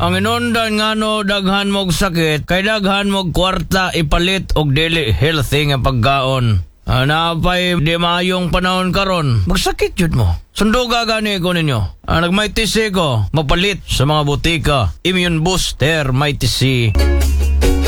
Ang inundan nga no daghan mog sakit, kay daghan mog kwarta ipalit og dili healthy nga pagkaon. Napay di maayong panahon karon, magsakit jud mo. Sunduga gani ko ninyo. Nagmay tisi ko, mapalit sa mga butika. Immune Booster, may tisi.